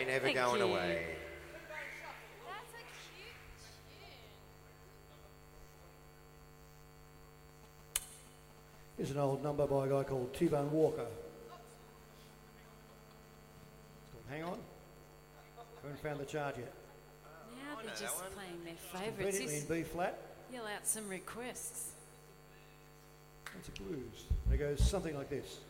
They never Thank going you. away. That's a cute tune. Here's an old number by a guy called T-Bone Walker. It's called Hang On. Haven't found the chart yet. Now they're know that just one. playing their favourites. Conveniently in B flat. Yell out some requests. It's a blues. And it goes something like this.